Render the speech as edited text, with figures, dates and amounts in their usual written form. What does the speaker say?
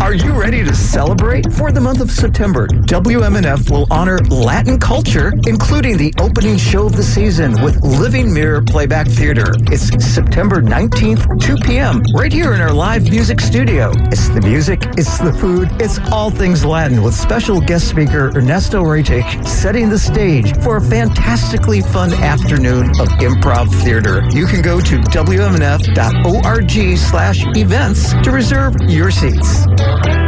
Are you ready to celebrate? For the month of September, WMNF will honor Latin culture, including the opening show of the season with Living Mirror Playback Theater. It's September 19th, 2 p.m., right here in our live music studio. It's the music, it's the food, it's all things Latin with special guest speaker Ernesto Reitich setting the stage for a fantastically fun afternoon of improv theater. You can go to WMNF.org/events to reserve your seats.